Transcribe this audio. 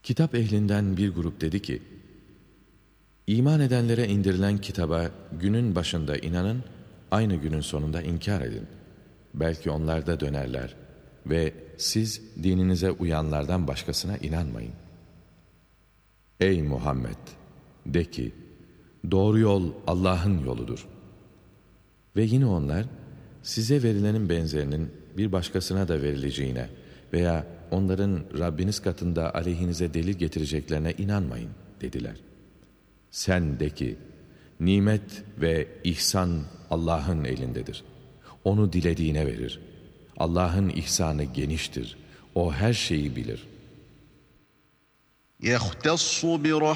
Kitap ehlinden bir grup dedi ki, İman edenlere indirilen kitaba günün başında inanın, aynı günün sonunda inkar edin. Belki onlar da dönerler ve siz dininize uyanlardan başkasına inanmayın. Ey Muhammed! De ki, doğru yol Allah'ın yoludur. Ve yine onlar, size verilenin benzerinin bir başkasına da verileceğine veya onların Rabbiniz katında aleyhinize delil getireceklerine inanmayın dediler. Sen de ki, nimet ve ihsan Allah'ın elindedir. Onu dilediğine verir. Allah'ın ihsanı geniştir. O her şeyi bilir. يَخْتَصُّ